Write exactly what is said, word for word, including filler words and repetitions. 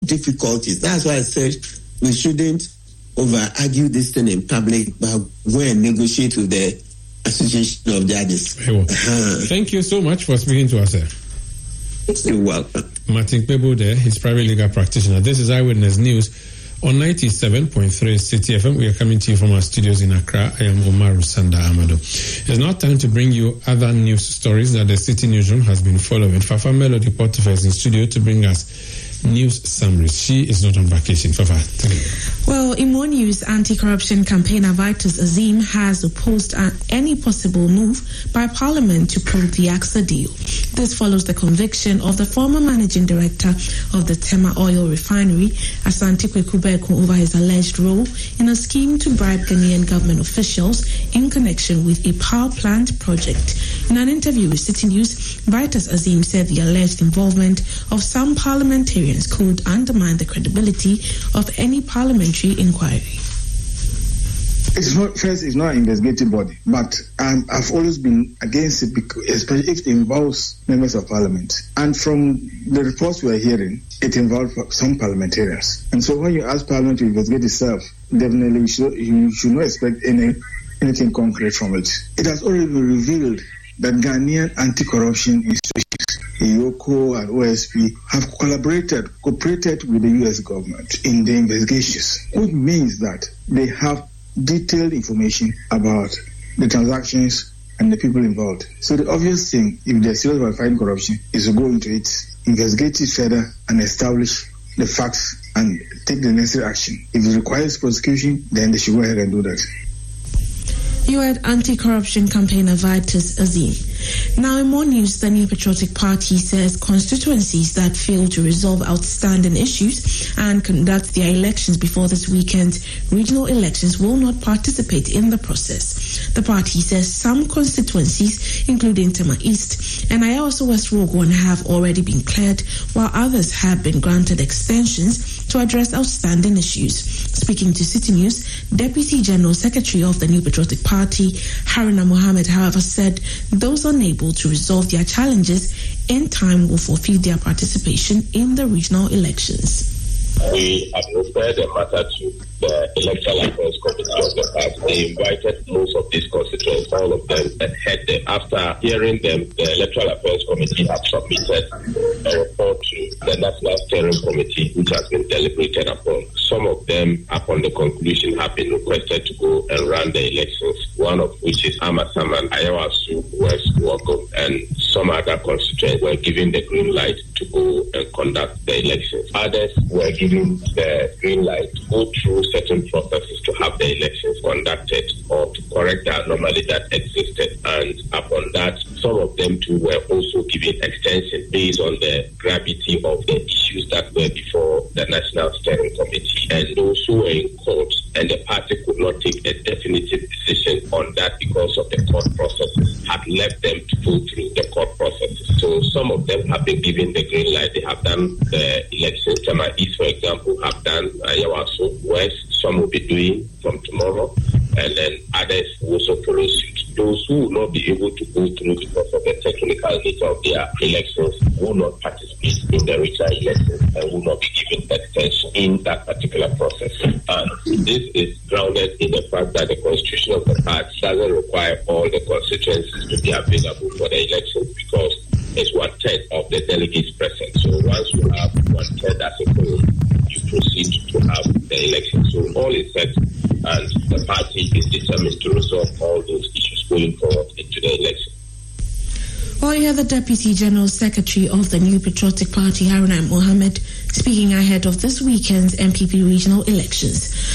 difficulties. That's why I said we shouldn't over-argue this thing in public, but go and negotiate with the Association of Judges. Well. Uh-huh. Thank you so much for speaking to us, sir. You're welcome. Martin Kpebo there, his private legal practitioner. This is Eyewitness News on ninety-seven point three City F M. We are coming to you from our studios in Accra. I am Omar Sanda Amado. It's now time to bring you other news stories that the City Newsroom has been following. Fafa Melody Portofes is in studio to bring us news summaries. She is not on vacation. Fafa, thank you. Well, in more news, anti-corruption campaigner Vitus Azim has opposed uh, any possible move by Parliament to probe the AXA deal. This follows the conviction of the former managing director of the Tema Oil Refinery, Asante Kweku Beko, over his alleged role in a scheme to bribe Ghanaian government officials in connection with a power plant project. In an interview with City News, Vitus Azim said the alleged involvement of some parliamentarians could undermine the credibility of any parliamentary inquiry. It's not, first, it's not an investigative body, but um, I've always been against it, because, especially if it involves members of parliament. And from the reports we are hearing, it involves some parliamentarians. And so when you ask parliament to investigate itself, definitely you should, you should not expect any anything concrete from it. It has already been revealed that Ghanaian anti-corruption institutions, I O C O and O S P, have collaborated, cooperated with the U S government in the investigations, which means that they have detailed information about the transactions and the people involved. So the obvious thing, if they're serious about fighting corruption, is to go into it, investigate it further, and establish the facts and take the necessary action. If it requires prosecution, then they should go ahead and do that. You had anti-corruption campaigner Vitus Azim. Now, in more news, the New Patriotic Party says constituencies that fail to resolve outstanding issues and conduct their elections before this weekend's regional elections will not participate in the process. The party says some constituencies, including Tema East and Ayawaso West Rogon, have already been cleared, while others have been granted extensions to address outstanding issues. Speaking to City News, Deputy General Secretary of the New Patriotic Party, Haruna Mohammed, however, said those unable to resolve their challenges in time will forfeit their participation in the regional elections. We have referred the matter to the Electoral Affairs Committee of the party. They invited most of these constituents, all of them, and heard them. After hearing them, the Electoral Affairs Committee have submitted a report to the National Steering Committee, which has been deliberated upon. Some of them, upon the conclusion, have been requested to go and run the elections, one of which is Amasaman, Ayawaso, West Rogon, and some other constituents were given the green light to go and conduct the elections. Others were given the green light to go through certain processes to have the elections conducted or to correct the anomaly that existed. And upon that, some of them too were also given extension based on the gravity of the issues that were before the National Steering Committee. And those who were in court, and the party could not take a definitive decision on that because of the court processes, had left them to go through the court processes. So some of them have been given the green light. They have done the election. Tema East, for example, have done Ayawaso West. Some will be doing from tomorrow, and then others will also follow suit. Those who will not be able to go through because of the technical nature of their elections will not participate in the regional elections and will not be given extension in that particular process. And this is grounded in the fact that the constitution of the party doesn't require all the constituencies to be available for the elections, because it's one third of the delegates present. So once you have one third as a whole, you proceed to have the election. So all is set, and the party is determined to resolve all those issues going forward into the election. Well, you have the Deputy General Secretary of the New Patriotic Party, Haruna Mohammed, speaking ahead of this weekend's N P P regional elections.